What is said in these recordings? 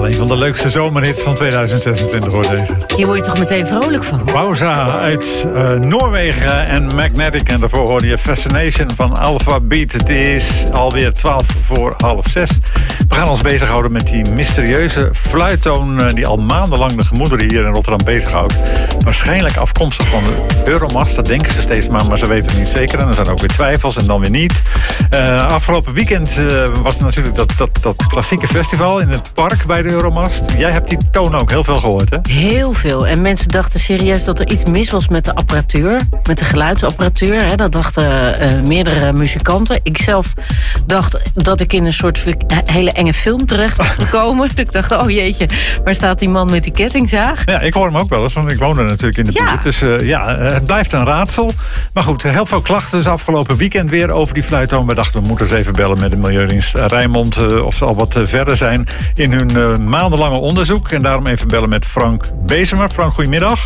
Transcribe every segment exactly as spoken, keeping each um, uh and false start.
wel een van de leukste zomerhits van tweeduizend zesentwintig hoor deze. Hier word je toch meteen vrolijk van? Bauza uit uh, Noorwegen en Magnetic. En daarvoor hoorde je Fascination van Alpha Beat. Het is alweer twaalf voor half zes. We gaan ons bezighouden met die mysterieuze fluittoon uh, die al maandenlang de gemoederen hier in Rotterdam bezighoudt. Waarschijnlijk afkomstig van de Euromast. Dat denken ze steeds maar, maar ze weten het niet zeker. En er zijn ook weer twijfels en dan weer niet. Uh, afgelopen weekend uh, was er natuurlijk dat, dat, dat klassieke festival in het park bij de Euromast. Jij hebt die toon ook heel veel gehoord, hè? Heel veel. En mensen dachten serieus dat er iets mis was met de apparatuur. Met de geluidsapparatuur. Hè. Dat dachten uh, meerdere muzikanten. Ik zelf dacht dat ik in een soort hele enge film terecht was gekomen. Ik dacht, oh jeetje, waar staat die man met die kettingzaag? Ja, ik hoor hem ook wel eens, want ik woonde natuurlijk in de buurt. Ja. Dus uh, ja, het blijft een raadsel. Maar goed, heel veel klachten dus afgelopen weekend weer over die fluittoon. We dachten, we moeten eens even bellen met de Milieudienst Rijnmond. Uh, of ze al wat uh, verder zijn in hun uh, maandenlange onderzoek. En daarom even bellen met Frank Bezemer. Frank, goedemiddag.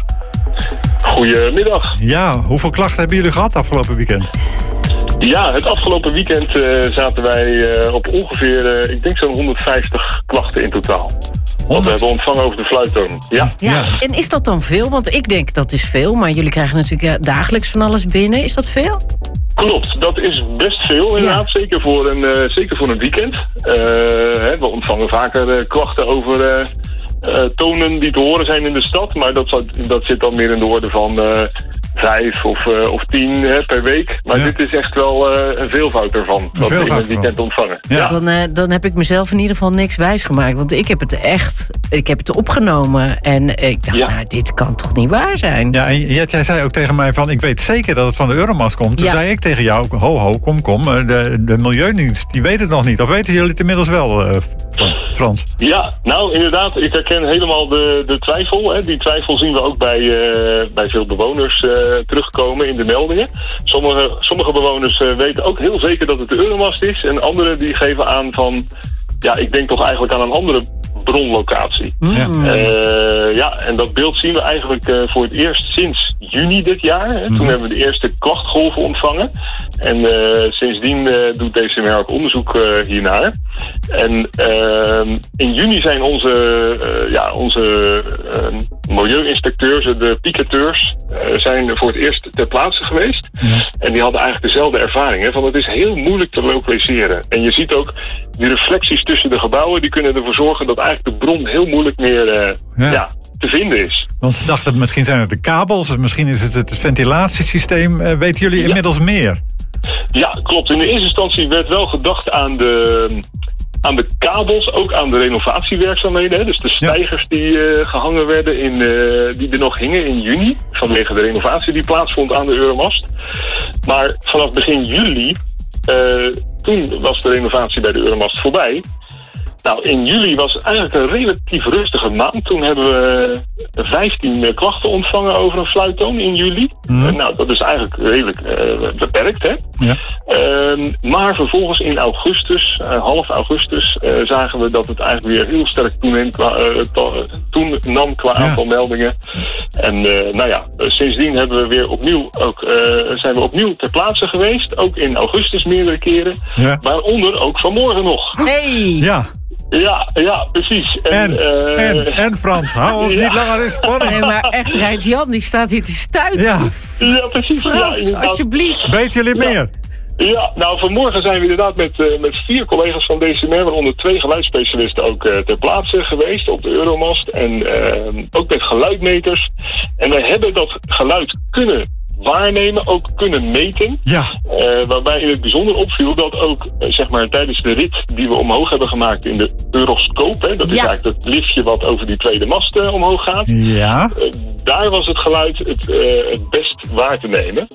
Goedemiddag. Ja, hoeveel klachten hebben jullie gehad afgelopen weekend? Ja, het afgelopen weekend uh, zaten wij uh, op ongeveer, uh, ik denk zo'n honderdvijftig klachten in totaal. Wat we hebben ontvangen over de fluittoon. Ja. Ja. ja. En is dat dan veel? Want ik denk dat is veel, maar jullie krijgen natuurlijk dagelijks van alles binnen. Is dat veel? Klopt, dat is best veel inderdaad. Ja. Zeker, voor een, uh, zeker voor een weekend. Uh, hè, we ontvangen vaker uh, klachten over uh, uh, tonen die te horen zijn in de stad. Maar dat, dat zit dan meer in de orde van uh, vijf of, uh, of tien hè, per week. Maar ja. dit is echt wel uh, een veelvoud ervan. Wat we in het weekend ontvangen. Ja. Ja. Dan, uh, dan heb ik mezelf in ieder geval niks wijsgemaakt. Want ik heb het echt, ik heb het opgenomen. En ik dacht, ja. nou, dit kan toch niet waar zijn? Ja, en Jet, jij zei ook tegen mij van, ik weet zeker dat het van de Euromast komt. Toen ja. zei ik tegen jou, ho ho, kom kom. De, de Milieudienst, die weet het nog niet. Of weten jullie het inmiddels wel, uh, Frans? Ja, nou inderdaad, ik herken helemaal de, de twijfel. Hè. Die twijfel zien we ook bij, uh, bij veel bewoners uh, terugkomen in de meldingen. Sommige, sommige bewoners uh, weten ook heel zeker dat het de Euromast is. En anderen die geven aan van, ja, ik denk toch eigenlijk aan een andere bronlocatie. Ja. Uh, ja, en dat beeld zien we eigenlijk uh, voor het eerst sinds juni dit jaar. Hè. Toen mm. hebben we de eerste klachtgolven ontvangen. En uh, sindsdien uh, doet D C M R ook onderzoek uh, hiernaar. En uh, in juni zijn onze, uh, ja, onze uh, milieuinspecteurs, de piketeurs, uh, zijn voor het eerst ter plaatse geweest. Ja. En die hadden eigenlijk dezelfde ervaring. Hè, van het is heel moeilijk te lokaliseren. En je ziet ook die reflecties tussen de gebouwen, die kunnen ervoor zorgen dat eigenlijk de bron heel moeilijk meer uh, ja. Ja, te vinden is. Want ze dachten, misschien zijn het de kabels, misschien is het het ventilatiesysteem. Uh, weten jullie ja. inmiddels meer? Ja, klopt. In de eerste instantie werd wel gedacht aan de, aan de kabels, ook aan de renovatiewerkzaamheden. Hè. Dus de stijgers ja. die uh, gehangen werden, in, uh, die er nog hingen in juni, vanwege de renovatie die plaatsvond aan de Euromast. Maar vanaf begin juli, uh, toen was de renovatie bij de Euromast voorbij. Nou, in juli was eigenlijk een relatief rustige maand. Toen hebben we vijftien klachten ontvangen over een fluittoon in juli. Mm. Uh, nou, dat is eigenlijk redelijk uh, beperkt, hè. Ja. Uh, maar vervolgens in augustus, uh, half augustus, uh, zagen we dat het eigenlijk weer heel sterk toenam qua, uh, to, toenam qua ja. aantal meldingen. En uh, nou ja, uh, sindsdien hebben we weer opnieuw ook, uh, zijn we opnieuw ter plaatse geweest. Ook in augustus meerdere keren. Ja. Waaronder ook vanmorgen nog. Hey! Ja. Ja, ja, precies. En, en, uh, en, en Frans, hou ons ja. niet langer in spanning. Nee, maar echt, Rijt-Jan, die staat hier te stuiten. Ja, ja precies. Frans, ja, alsjeblieft. Weten jullie ja. meer? Ja, nou vanmorgen zijn we inderdaad met, uh, met vier collega's van D C M R, waaronder twee geluidsspecialisten ook uh, ter plaatse geweest op de Euromast. En uh, ook met geluidmeters. En wij hebben dat geluid kunnen waarnemen, ook kunnen meten. Ja. Uh, waarbij in het bijzonder opviel dat ook uh, zeg maar tijdens de rit die we omhoog hebben gemaakt in de Euroscoop, hè, dat ja. is eigenlijk het liftje wat over die tweede mast uh, omhoog gaat. Ja. Uh, daar was het geluid het, uh, het best waar te nemen.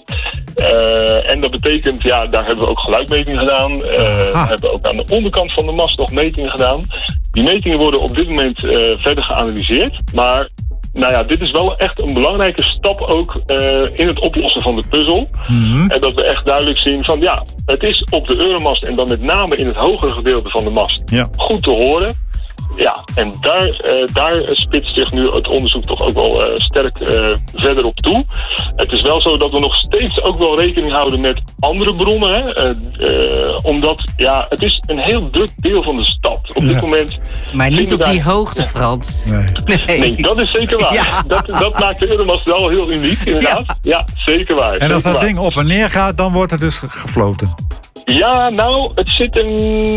Uh, en dat betekent, ja, daar hebben we ook geluidmetingen gedaan. Uh, we hebben ook aan de onderkant van de mast nog metingen gedaan. Die metingen worden op dit moment uh, verder geanalyseerd, maar nou ja, dit is wel echt een belangrijke stap ook uh, in het oplossen van de puzzel. Mm-hmm. En dat we echt duidelijk zien van ja, het is op de Euromast en dan met name in het hogere gedeelte van de mast ja. goed te horen. Ja, en daar, uh, daar spitst zich nu het onderzoek toch ook wel uh, sterk uh, verder op toe. Het is wel zo dat we nog steeds ook wel rekening houden met andere bronnen. Hè? Uh, uh, omdat, ja, het is een heel druk deel van de stad. Op dit ja. moment... Maar niet op daar... die hoogte, Frans. Nee, nee. nee dat is zeker waar. Ja. Dat, dat maakt de Euromast wel heel uniek, inderdaad. Ja, ja zeker waar. En als zeker dat waar. ding op en neer gaat, dan wordt het dus gefloten. Ja, nou, het zit een...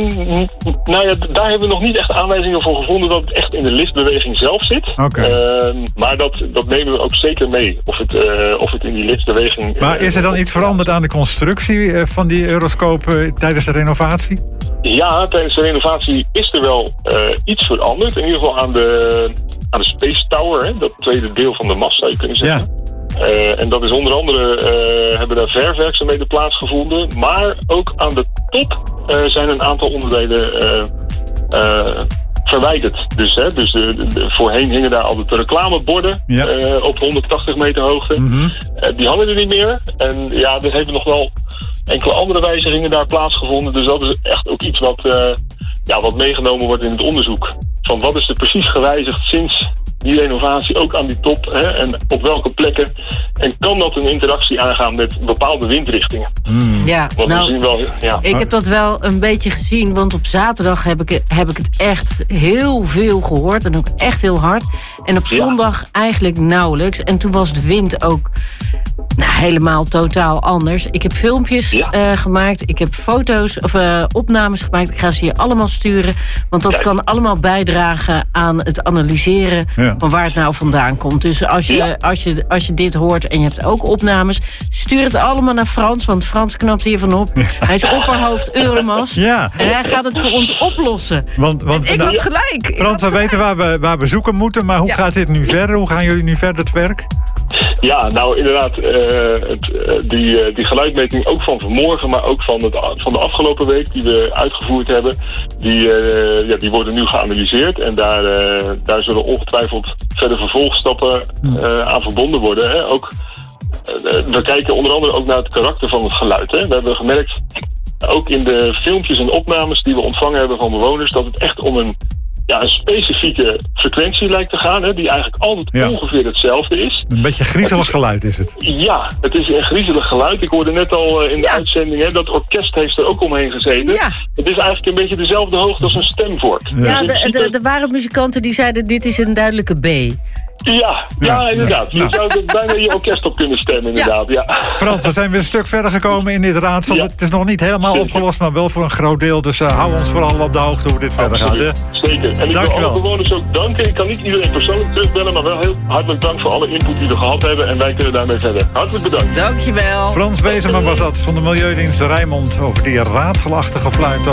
Nou ja, daar hebben we nog niet echt aanwijzingen voor gevonden dat het echt in de liftbeweging zelf zit. Okay. Uh, maar dat, dat nemen we ook zeker mee, of het, uh, of het in die liftbeweging... Maar is er dan uh, iets veranderd aan de constructie uh, van die Euroscope uh, tijdens de renovatie? Ja, tijdens de renovatie is er wel uh, iets veranderd. In ieder geval aan de, aan de Space Tower, hè, dat tweede deel van de mast zou je kunnen zeggen. Ja. Uh, en dat is onder andere, uh, hebben daar verfwerkzaamheden plaatsgevonden. Maar ook aan de top uh, zijn een aantal onderdelen uh, uh, verwijderd. Dus, hè, dus de, de, de, voorheen hingen daar al de reclameborden ja. uh, op honderdtachtig meter hoogte. Mm-hmm. Uh, die hangen er niet meer. En ja, er hebben nog wel enkele andere wijzigingen daar plaatsgevonden. Dus dat is echt ook iets wat, uh, ja, wat meegenomen wordt in het onderzoek. Van wat is er precies gewijzigd sinds die renovatie, ook aan die top, hè, en op welke plekken. En kan dat een interactie aangaan met bepaalde windrichtingen? Mm. Ja, want nou, we zien wel, ja. ik heb dat wel een beetje gezien, want op zaterdag heb ik, heb ik het echt heel veel gehoord en ook echt heel hard. En op zondag ja. eigenlijk nauwelijks. En toen was de wind ook nou, helemaal totaal anders. Ik heb filmpjes ja. uh, gemaakt, ik heb foto's of uh, opnames gemaakt. Ik ga ze je allemaal sturen, want dat Kijk. kan allemaal bijdragen aan het analyseren ja. van waar het nou vandaan komt. Dus als je, ja. als, je, als je dit hoort en je hebt ook opnames, stuur het allemaal naar Frans, want Frans knapt hiervan op. Ja. Hij is opperhoofd Euromast ja. en hij gaat het voor ons oplossen. Want, want, ik nou, had gelijk. Frans, we weten waar we, waar we zoeken moeten, maar hoe ja. gaat dit nu verder? Hoe gaan jullie nu verder het werk? Ja, nou inderdaad, uh, het, uh, die, uh, die geluidmeting ook van vanmorgen, maar ook van, het, van de afgelopen week die we uitgevoerd hebben, die, uh, ja, die worden nu geanalyseerd en daar, uh, daar zullen ongetwijfeld verder vervolgstappen uh, aan verbonden worden. Hè. Ook, uh, we kijken onder andere ook naar het karakter van het geluid. Hè. We hebben gemerkt, ook in de filmpjes en opnames die we ontvangen hebben van bewoners, dat het echt om een Ja, een specifieke frequentie lijkt te gaan, hè, die eigenlijk altijd ja. ongeveer hetzelfde is. Een beetje griezelig geluid is het. Ja, het is een griezelig geluid. Ik hoorde net al uh, in de ja. uitzending, hè, dat orkest heeft er ook omheen gezeten. Ja. Het is eigenlijk een beetje dezelfde hoogte als een stemvork. Ja, ja dus de, de, de waren muzikanten die zeiden, dit is een duidelijke B. Ja, ja, ja, inderdaad. Ja. Je zou er bijna je orkest op kunnen stemmen, inderdaad. Ja. Ja. Frans, we zijn weer een stuk verder gekomen in dit raadsel. Ja. Het is nog niet helemaal opgelost, maar wel voor een groot deel. Dus uh, hou ons vooral op de hoogte hoe dit verder Absoluut. gaat. Hè? Zeker. En ik wil alle bewoners ook danken. Ik kan niet iedereen persoonlijk terugbellen, maar wel heel hartelijk dank voor alle input die we gehad hebben. En wij kunnen daarmee verder. Hartelijk bedankt. Dankjewel. Frans Bezemer was dat van de Milieudienst Rijnmond over die raadselachtige fluit.